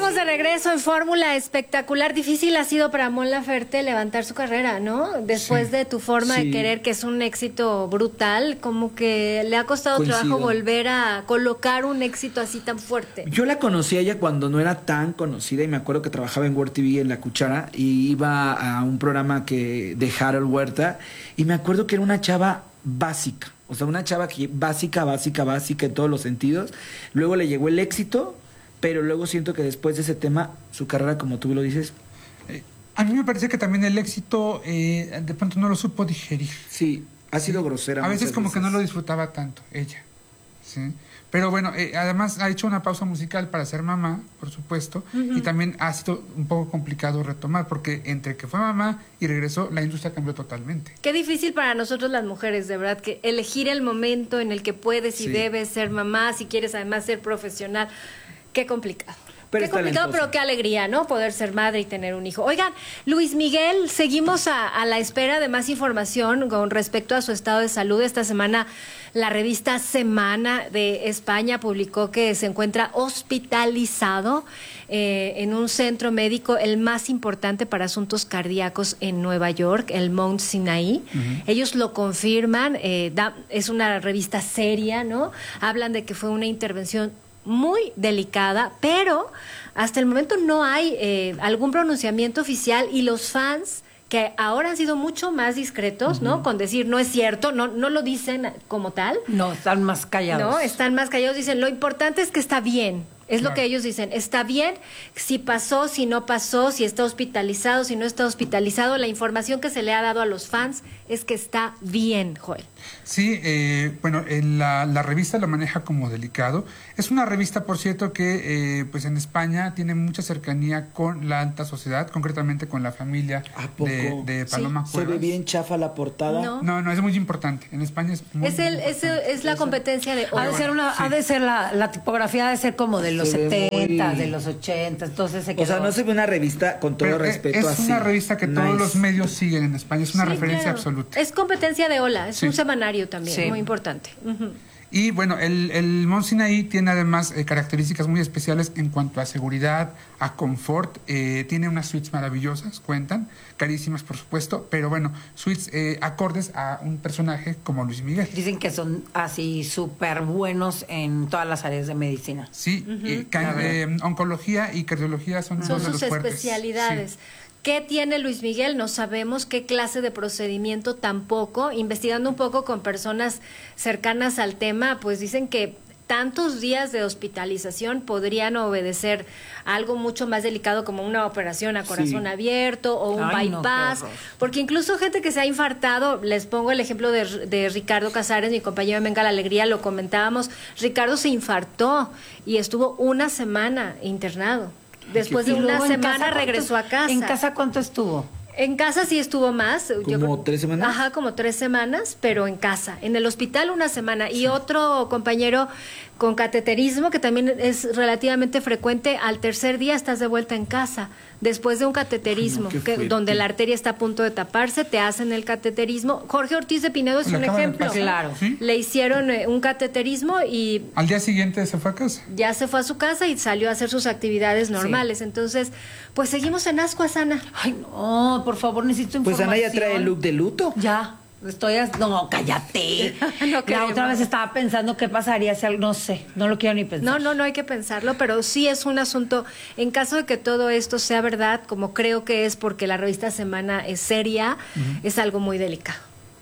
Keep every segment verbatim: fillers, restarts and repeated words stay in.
estamos de regreso en Fórmula Espectacular. Difícil ha sido para Mon Laferte levantar su carrera, ¿no? Después sí. de Tu Forma sí. de Querer, que es un éxito brutal, como que le ha costado Coincido. trabajo volver a colocar un éxito así tan fuerte. Yo la conocí a ella cuando no era tan conocida y me acuerdo que trabajaba en World T V en La Cuchara y iba a un programa que de Harold Huerta y me acuerdo que era una chava básica, o sea, una chava que básica, básica, básica en todos los sentidos. Luego le llegó el éxito, pero luego siento que después de ese tema, su carrera, como tú lo dices... Eh, a mí me parece que también el éxito eh, de pronto no lo supo digerir. Sí, ha sido grosera. A veces como veces. que no lo disfrutaba tanto, ella. ¿Sí? Pero bueno, eh, además ha hecho una pausa musical para ser mamá, por supuesto, uh-huh. y también ha sido un poco complicado retomar, porque entre que fue mamá y regresó, la industria cambió totalmente. Qué difícil para nosotros las mujeres, de verdad, que elegir el momento en el que puedes y sí. debes ser mamá, si quieres además ser profesional. Qué complicado. Pero qué complicado, pero qué alegría, ¿no? Poder ser madre y tener un hijo. Oigan, Luis Miguel, seguimos a, a la espera de más información con respecto a su estado de salud. Esta semana la revista Semana de España publicó que se encuentra hospitalizado eh, en un centro médico, el más importante para asuntos cardíacos en Nueva York, el Mount Sinai. Uh-huh. Ellos lo confirman, eh, da, es una revista seria, ¿no? Hablan de que fue una intervención muy delicada, pero hasta el momento no hay eh, algún pronunciamiento oficial y los fans que ahora han sido mucho más discretos, uh-huh. ¿no? Con decir no es cierto, no no lo dicen como tal. No, están más callados. No, están más callados, dicen lo importante es que está bien. Es claro. Lo que ellos dicen, está bien, si pasó, si no pasó, si está hospitalizado, si no está hospitalizado, la información que se le ha dado a los fans es que está bien, Joel. Sí, eh, bueno, en la, la revista lo maneja como delicado. Es una revista, por cierto, que eh, pues en España tiene mucha cercanía con la alta sociedad, concretamente con la familia de, de Paloma sí. Cuevas. ¿Se ve bien chafa la portada? No, no, no es muy importante. En España es muy, es, el, muy es, el, es la competencia de... Ha de ser, una, sí. ha de ser la, la tipografía ha de ser como de los setenta, muy... de los ochenta, entonces se quedó... O sea, no se ve una revista con todo Pero respeto es así. Es una revista que nice. Todos los medios siguen en España, es una sí, referencia claro. absoluta. Es competencia de Hola, es sí. un semanario también, sí. muy importante. Uh-huh. Y bueno, el, el Mount Sinai tiene además eh, características muy especiales en cuanto a seguridad, a confort. Eh, tiene unas suites maravillosas, cuentan, carísimas por supuesto, pero bueno, suites eh, acordes a un personaje como Luis Miguel. Dicen que son así súper buenos en todas las áreas de medicina. Sí, uh-huh. eh, can, eh, oncología y cardiología son, son dos de sus los especialidades. Sí. ¿Qué tiene Luis Miguel? No sabemos qué clase de procedimiento tampoco. Investigando un poco con personas cercanas al tema, pues dicen que tantos días de hospitalización podrían obedecer a algo mucho más delicado como una operación a corazón sí. abierto o un Ay, bypass, no, porque incluso gente que se ha infartado, les pongo el ejemplo de, de Ricardo Casares, mi compañero de Venga la Alegría, lo comentábamos, Ricardo se infartó y estuvo una semana internado. Después de una semana regresó a casa. ¿En casa cuánto estuvo? En casa sí estuvo más. ¿Como yo creo, tres semanas? Ajá, como tres semanas, pero en casa. En el hospital una semana. Y sí. otro compañero con cateterismo, que también es relativamente frecuente, al tercer día estás de vuelta en casa. Después de un cateterismo, Ay, no, que, donde la arteria está a punto de taparse, te hacen el cateterismo. Jorge Ortiz de Pinedo es un ejemplo. Claro. ¿Sí? Le hicieron eh, un cateterismo y... Al día siguiente se fue a casa. Ya se fue a su casa y salió a hacer sus actividades normales. Sí. Entonces, pues seguimos en ascuas, Ana. Ay, no, por favor, necesito información. Pues Ana ya trae el look de luto. Ya. Estoy... A... No, cállate. no La otra vez estaba pensando qué pasaría si algo... No sé, no lo quiero ni pensar. No, no, no hay que pensarlo, pero sí es un asunto... En caso de que todo esto sea verdad, como creo que es porque la revista Semana es seria, uh-huh. es algo muy delicado.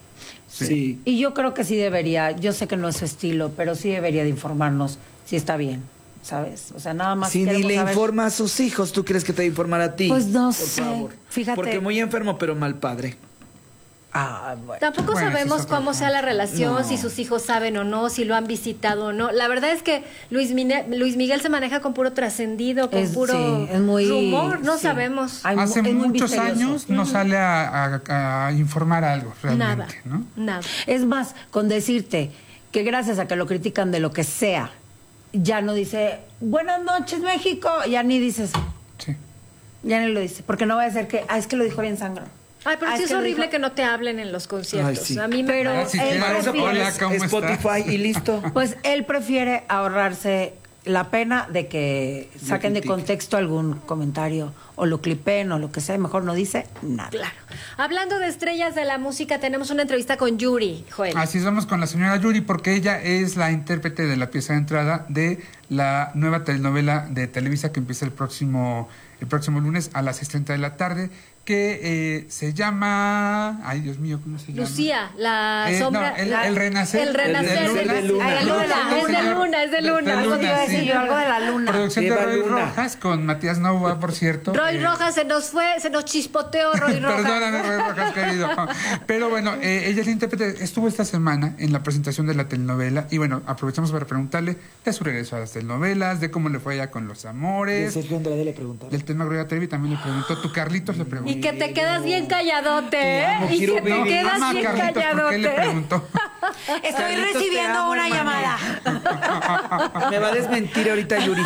Sí. sí. Y yo creo que sí debería, yo sé que no es su estilo, pero sí debería de informarnos si está bien. ¿Sabes? O sea, nada más. Si ni le saber... informa a sus hijos, ¿tú crees que te va a informar a ti? Pues no Por sé. Favor. Fíjate. Porque muy enfermo, pero mal padre. Ah, bueno. Tampoco bueno, sabemos es cómo sea la relación, no. si sus hijos saben o no, si lo han visitado o no. La verdad es que Luis, Mine, Luis Miguel se maneja con puro trascendido, con es, puro sí, es muy, rumor, no sí. sabemos. Hay, Hace muchos años no uh-huh. sale a, a, a informar algo realmente. Nada, ¿no? nada. Es más, con decirte que gracias a que lo critican de lo que sea, ya no dice, buenas noches México, ya ni dice eso. Sí. Ya ni lo dice, porque no va a ser que, ah, es que lo dijo bien sangro. Ay, pero ah, sí es es que horrible dijo... que no te hablen en los conciertos. Ay, sí. A mí me... Pero ah, si él prefiere... Hola, ¿cómo Spotify estás? Y listo. Pues él prefiere ahorrarse la pena de que saquen de contexto algún comentario o lo clipen o lo que sea, mejor no dice nada. Claro. Hablando de estrellas de la música, tenemos una entrevista con Yuri, Joel. Así es, vamos con la señora Yuri, porque ella es la intérprete de la pieza de entrada de la nueva telenovela de Televisa que empieza el próximo, el próximo lunes a las seis treinta de la tarde, que eh, se llama... Ay, Dios mío, ¿cómo se llama? Lucía, la eh, sombra... No, el, la, el renacer. El renacer. El de Luna. Es de Luna, es de Luna, es de Luna. Algo te iba a decir yo, algo de la Luna. Producción de Eva Roy Luna. Rojas con Matías Nova, por cierto. Roy eh, Rojas se nos fue, se nos chispoteó Roy Rojas. Perdóname, Roy Rojas, querido. Pero bueno, eh, ella es la intérprete. Estuvo esta semana en la presentación de la telenovela. Y bueno, aprovechamos para preguntarle de su regreso a las telenovelas, de cómo le fue allá con Los Amores. De Sergio Andrade le preguntaron. Del tema Gloria Trevi también le preguntó. Tu Carlitos le preguntó. Y que te quedas bien calladote, ¿eh? amo, Y quiero que te ver. quedas Mamá, bien Carlitos, ¿por qué calladote. le preguntó? Estoy Carlitos, recibiendo te amo, una hermano. llamada. Me va a desmentir ahorita Yuri.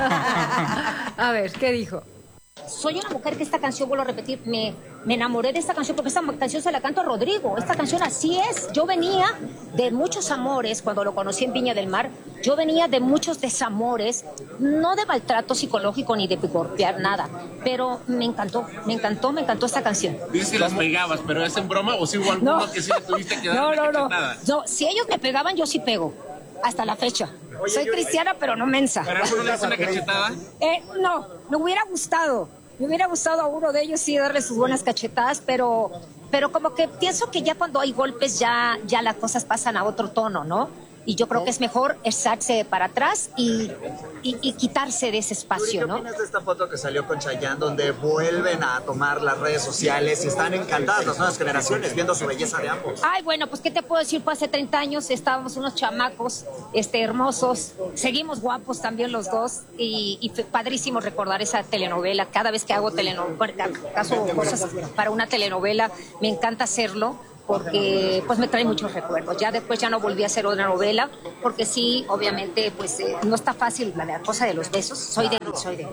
A ver, ¿qué dijo? Soy una mujer que esta canción, vuelvo a repetir, me, me enamoré de esta canción porque esta canción se la canto a Rodrigo. Esta canción así es. Yo venía de muchos amores cuando lo conocí en Viña del Mar. Yo venía de muchos desamores, no de maltrato psicológico ni de golpear nada, pero me encantó, me encantó, me encantó esta canción. Dices que las pegabas, pero ¿es en broma o si hubo alguno No. que sí le tuviste que dar No, una no, no. cachetada? No, si ellos me pegaban, yo sí pego. Hasta la fecha. Soy cristiana, pero no mensa. ¿Pero alguno le hace una cachetada? Eh, no, me hubiera gustado. Me hubiera gustado a uno de ellos sí darle sus buenas cachetadas, pero, pero como que pienso que ya cuando hay golpes ya, ya las cosas pasan a otro tono, ¿no? Y yo creo que es mejor echarse para atrás y, y, y quitarse de ese espacio, ¿no? ¿Qué opinas de esta foto que salió con Chayanne donde vuelven a tomar las redes sociales y están encantadas las nuevas generaciones viendo su belleza de ambos? Ay, bueno, pues ¿qué te puedo decir? Fue hace treinta años, estábamos unos chamacos este, hermosos, seguimos guapos también los dos y, y fue padrísimo recordar esa telenovela. Cada vez que hago telenovela, caso cosas para una telenovela, me encanta hacerlo porque pues me trae muchos recuerdos. Ya después ya no volví a hacer otra novela, porque sí, obviamente, pues eh, no está fácil la cosa de los besos. Soy de soy de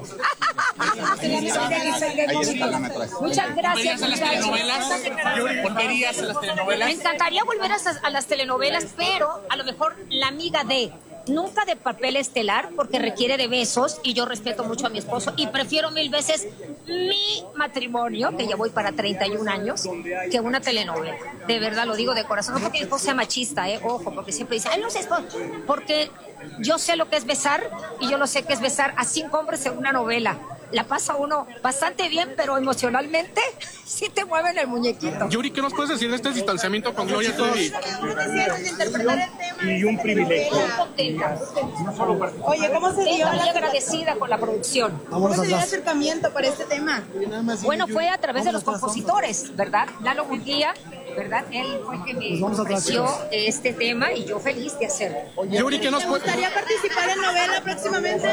Muchas gracias. ¿Volverías a las telenovelas? ¿Volverías a las telenovelas? Me encantaría volver a, a las telenovelas, pero a lo mejor la amiga de... Nunca de papel estelar porque requiere de besos y yo respeto mucho a mi esposo y prefiero mil veces mi matrimonio, que ya voy para treinta y un años, que una telenovela. De verdad lo digo de corazón, no porque mi esposo sea machista, eh, ojo, porque siempre dice, ay, no sé, porque yo sé lo que es besar y yo lo sé que es besar a cinco hombres en una novela. La pasa uno bastante bien, pero emocionalmente sí te mueven el muñequito. Yuri, ¿qué nos puedes decir de este distanciamiento con Gloria Trevi? Y un privilegio. Oye, ¿cómo se dio? Estoy muy agradecida con la producción. ¿Cómo se dio el acercamiento para este tema? Bueno, fue a través de los compositores, ¿verdad? Lalo Munguía, ¿verdad? Él fue el que me ofreció este tema y yo feliz de hacerlo. Yuri, ¿qué nos ¿Te puedes gustaría participar en novela próximamente?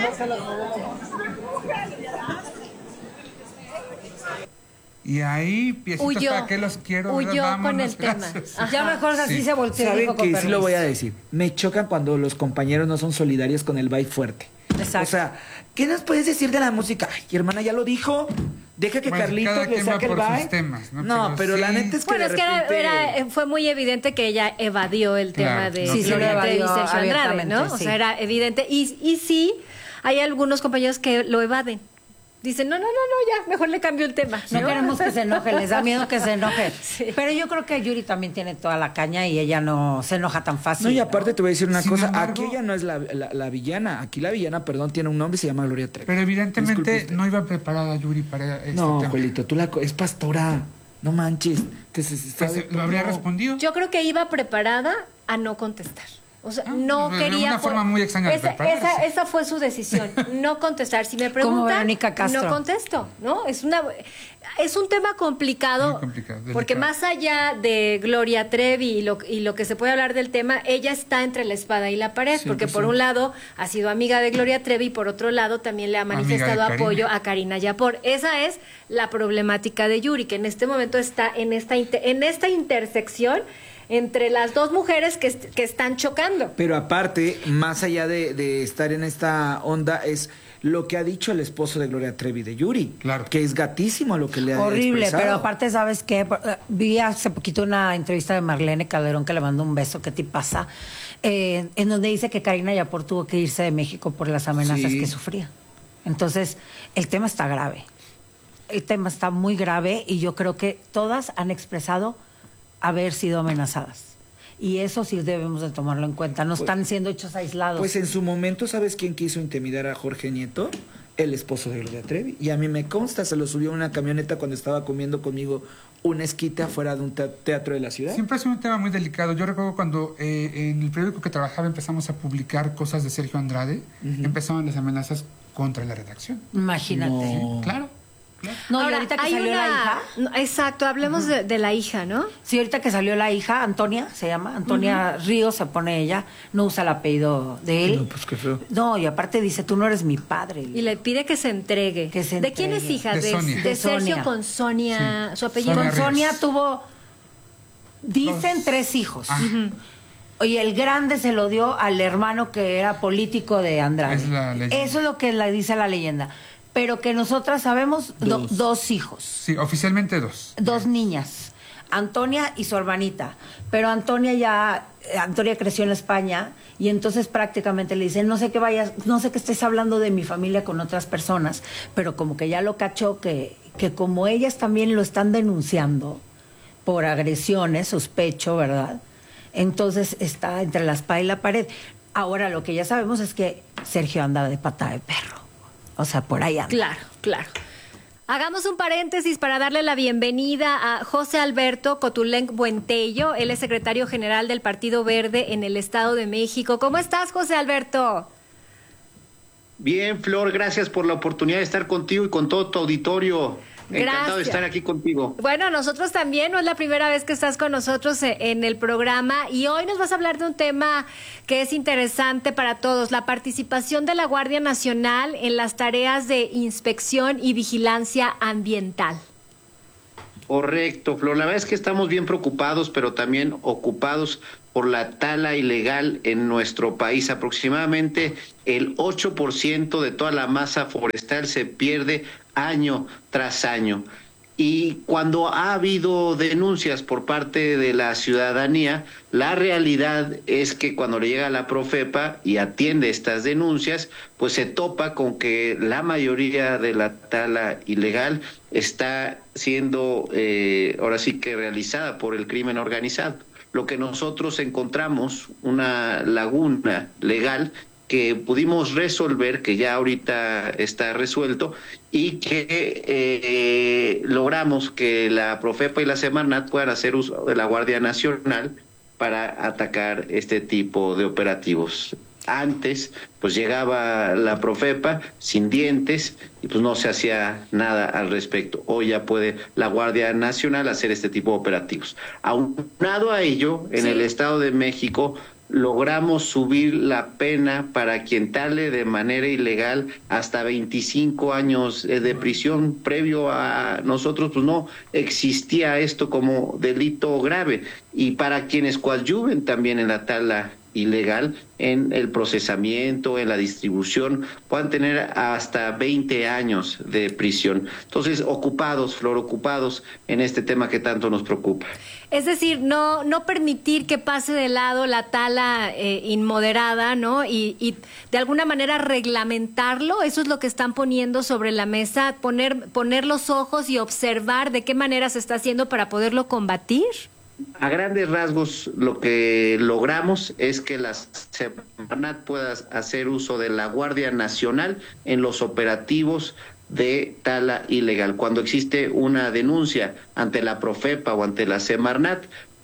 Y ahí, piecitos, Huyó. ¿para qué los quiero? Huyó ¿verdad? con Vámonos, el tema. gracias. Ajá. Ya mejor así Sí. se volteó. y Saben dijo, con que sí lo permiso. voy a decir. Me chocan cuando los compañeros no son solidarios con el bye fuerte. Exacto. O sea, ¿qué nos puedes decir de la música? Ay, hermana, ya lo dijo. Deja que Pues, Carlitos cada le quien va saque el por sus bye. temas, ¿no? No, Pero pero la sí. neta es que Bueno, de es que era, repente... era- eh, fue muy evidente que ella evadió el tema Claro, de no, Sí, sí, Gloria lo Trevi y evadió Sergio Andrade, abiertamente, ¿no? O sí. sea, era evidente. Y, y sí, hay algunos compañeros que lo evaden. Dicen, no, no, no, no, ya, mejor le cambio el tema. No queremos que se enoje, les da miedo que se enoje. Sí. Pero yo creo que Yuri también tiene toda la caña y ella no se enoja tan fácil. No, y aparte te voy a decir una Sin cosa. embargo- Aquí ella no es la, la, la villana. Aquí la villana, perdón, tiene un nombre y se llama Gloria Trevi. Pero evidentemente Disculpe usted. no iba preparada Yuri para este No, tema. Juelito, tú la... co- es pastora. No manches. Te, se, se Pues, sabe ¿lo habría todo. respondido? Yo creo que iba preparada a no contestar. O sea, no pues, de quería... una forma muy extraña de esa, prepararse. esa, esa fue su decisión, no contestar. Si me preguntan, Verónica Castro. no contesto, ¿no? Es una es un tema complicado, Muy complicado, delicado. porque más allá de Gloria Trevi y lo, y lo que se puede hablar del tema, ella está entre la espada y la pared, porque por un lado ha sido amiga de Gloria Trevi y por otro lado también le ha Amiga de manifestado Karina. apoyo a Karina Yapor. Esa es la problemática de Yuri, que en este momento está en esta, inter- en esta intersección entre las dos mujeres que, que están chocando. Pero aparte, más allá de, de estar en esta onda, es lo que ha dicho el esposo de Gloria Trevi, de Yuri. Claro. Que es gatísimo lo que le ha Horrible, expresado. pero aparte, ¿sabes qué? Vi hace poquito una entrevista de Marlene Calderón que le mandó un beso, ¿qué te pasa? Eh, en donde dice que Karina Yapor tuvo que irse de México por las amenazas Sí. que sufría. Entonces, el tema está grave. El tema está muy grave y yo creo que todas han expresado haber sido amenazadas. Y eso sí debemos de tomarlo en cuenta. No Pues- están siendo hechos aislados. Pues en su momento, ¿sabes quién quiso intimidar a Jorge Nieto? El esposo de Gloria Trevi. Y a mí me consta, se lo subió en una camioneta cuando estaba comiendo conmigo un esquite afuera de un te- teatro de la ciudad. Siempre ha sido un tema muy delicado. Yo recuerdo cuando eh, en el periódico que trabajaba empezamos a publicar cosas de Sergio Andrade, empezaban las amenazas contra la redacción. Imagínate. No. Claro. No, y Ahora, ahorita que hay salió una- la hija. No, exacto, hablemos de, de la hija, ¿no? Sí, ahorita que salió la hija, Antonia se llama, Antonia Ríos se pone ella, no usa el apellido de él. No, pues qué feo. No, y aparte dice, tú no eres mi padre. Y le pide que se entregue. Que se ¿De quién es entregue. hija? De Sonia. de De Sergio Sonia. con Sonia, Sí. su apellido. Sonia Con Ríos. Sonia tuvo, dicen Dos. tres hijos. Ah. Oye, el grande se lo dio al hermano que era político de Andrade. Es la leyenda. Eso es lo que le dice la leyenda. Pero que nosotras sabemos do- Dos. dos hijos. Sí, oficialmente dos. Dos niñas, Antonia y su hermanita. Pero Antonia ya, Antonia creció en España y entonces prácticamente le dicen, no sé qué vayas, no sé que estés hablando de mi familia con otras personas, pero como que ya lo cachó que, que como ellas también lo están denunciando por agresiones, sospecho, ¿verdad? Entonces está entre la espada y la pared. Ahora lo que ya sabemos es que Sergio anda de pata de perro. O sea, por ahí anda. Claro, claro. Hagamos un paréntesis para darle la bienvenida a José Alberto Cotulenc Buentello. Él es secretario general del Partido Verde en el Estado de México. ¿Cómo estás, José Alberto? Bien, Flor, gracias por la oportunidad de estar contigo y con todo tu auditorio. Encantado Gracias. de estar aquí contigo. Bueno, nosotros también, no es la primera vez que estás con nosotros eh, en el programa y hoy nos vas a hablar de un tema que es interesante para todos, la participación de la Guardia Nacional en las tareas de inspección y vigilancia ambiental. Correcto, Flor. La verdad es que estamos bien preocupados, pero también ocupados por la tala ilegal en nuestro país. Aproximadamente el ocho por ciento de toda la masa forestal se pierde año tras año. Y cuando ha habido denuncias por parte de la ciudadanía, la realidad es que cuando le llega a la Profepa y atiende estas denuncias, pues se topa con que la mayoría de la tala ilegal está siendo, eh, ahora sí que realizada por el crimen organizado. Lo que nosotros encontramos, una laguna legal que pudimos resolver, que ya ahorita está resuelto, y que eh, logramos que la Profepa y la Semarnat puedan hacer uso de la Guardia Nacional para atacar este tipo de operativos. Antes, pues llegaba la Profepa sin dientes y pues no se hacía nada al respecto. Hoy ya puede la Guardia Nacional hacer este tipo de operativos. Aunado a ello, en Sí. el Estado de México logramos subir la pena para quien tale de manera ilegal hasta veinticinco años de prisión. Previo a nosotros, pues no existía esto como delito grave. Y para quienes coadyuven también en la tala ilegal, en el procesamiento, en la distribución, puedan tener hasta veinte años de prisión. Entonces, ocupados, Flor, ocupados en este tema que tanto nos preocupa. Es decir, no no permitir que pase de lado la tala eh, inmoderada, ¿no? Y, y de alguna manera reglamentarlo, eso es lo que están poniendo sobre la mesa, poner, poner los ojos y observar de qué manera se está haciendo para poderlo combatir. A grandes rasgos, lo que logramos es que la Semarnat pueda hacer uso de la Guardia Nacional en los operativos de tala ilegal. Cuando existe una denuncia ante la Profepa o ante la Semarnat,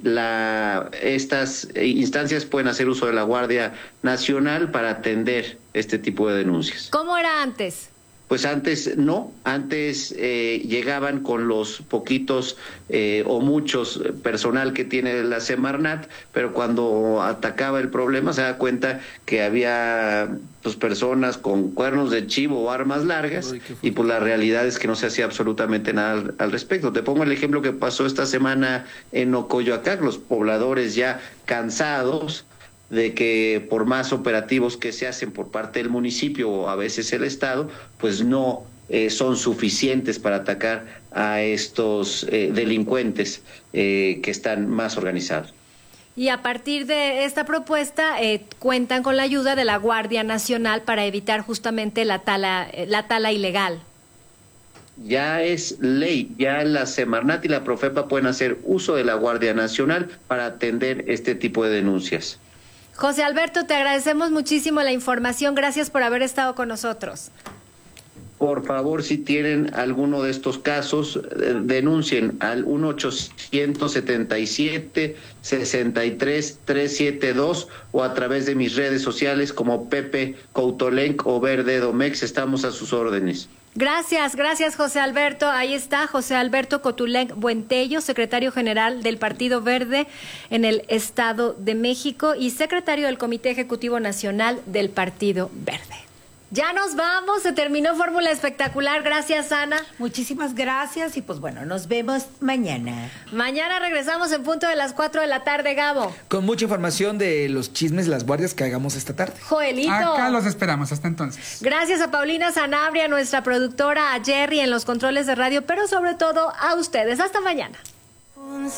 la, estas instancias pueden hacer uso de la Guardia Nacional para atender este tipo de denuncias. ¿Cómo era antes? pues antes no, antes eh, llegaban con los poquitos eh, o muchos personal que tiene la Semarnat, pero cuando atacaba el problema se da cuenta que había pues personas con cuernos de chivo o armas largas. Uy, y pues la realidad es que no se hacía absolutamente nada al, al respecto. Te pongo el ejemplo que pasó esta semana en Ocoyoacán, los pobladores ya cansados de que por más operativos que se hacen por parte del municipio o a veces el Estado, pues no eh, son suficientes para atacar a estos eh, delincuentes eh, que están más organizados. Y a partir de esta propuesta eh, cuentan con la ayuda de la Guardia Nacional para evitar justamente la tala, la tala ilegal. Ya es ley, ya la Semarnat y la Profepa pueden hacer uso de la Guardia Nacional para atender este tipo de denuncias. José Alberto, te agradecemos muchísimo la información. Gracias por haber estado con nosotros. Por favor, si tienen alguno de estos casos, eh, denuncien al uno ochocientos setenta y siete, sesenta y tres, trescientos setenta y dos o a través de mis redes sociales como Pepe Coutolenc o Verde Domex. Estamos a sus órdenes. Gracias, gracias José Alberto. Ahí está José Alberto Coutolenc Buentello, secretario general del Partido Verde en el Estado de México y secretario del Comité Ejecutivo Nacional del Partido Verde. Ya nos vamos, se terminó Fórmula Espectacular. Gracias, Ana. Muchísimas gracias y pues bueno, nos vemos mañana. Mañana regresamos en punto de las cuatro de la tarde, Gabo. Con mucha información de los chismes, las guardias que hagamos esta tarde. Joelito. Acá los esperamos, hasta entonces. Gracias a Paulina Sanabria, nuestra productora, a Jerry en los controles de radio, pero sobre todo a ustedes. Hasta mañana.